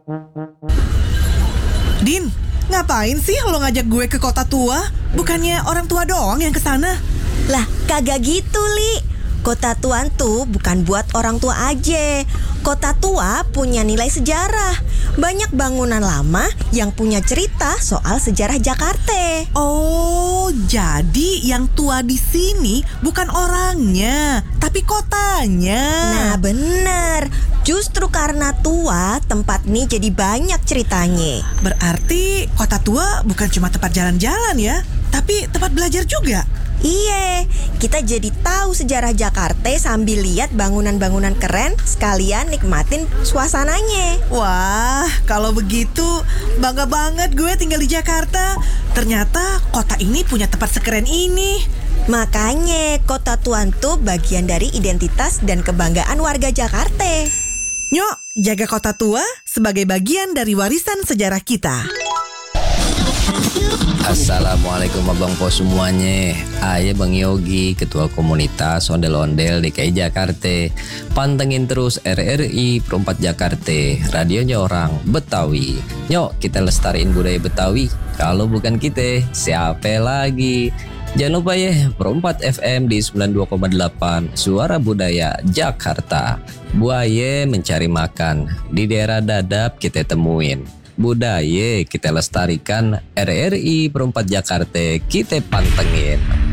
Din, ngapain sih lo ngajak gue ke kota tua? Bukannya orang tua doang yang kesana? Lah, kagak gitu, Li. Kota tua tuh bukan buat orang tua aja. Kota tua punya nilai sejarah. Banyak bangunan lama yang punya cerita soal sejarah Jakarta. Oh, jadi yang tua di sini bukan orangnya, tapi kotanya. Nah, bener. Justru karena tua, tempat ini jadi banyak ceritanya. Berarti kota tua bukan cuma tempat jalan-jalan ya, tapi tempat belajar juga. Iya, kita jadi tahu sejarah Jakarta sambil lihat bangunan-bangunan keren, sekalian nikmatin suasananya. Wah, kalau begitu bangga banget gue tinggal di Jakarta. Ternyata kota ini punya tempat sekeren ini. Makanya kota tua tuh bagian dari identitas dan kebanggaan warga Jakarta. Nyok, jaga kota tua sebagai bagian dari warisan sejarah kita. Assalamualaikum abang po semuanya. Ayah Bang Yogi, Ketua Komunitas Ondel-Ondel DKI Jakarta. Pantengin terus RRI Perempat Jakarta, radionya orang Betawi. Nyok, kita lestariin budaya Betawi. Kalau bukan kita, siapa lagi? Jangan lupa ya, Perempat FM di 92,8 Suara Budaya Jakarta. Buaya mencari makan, di daerah Dadap kita temuin. Budaya kita lestarikan, RRI Perempat Jakarta kita pantengin.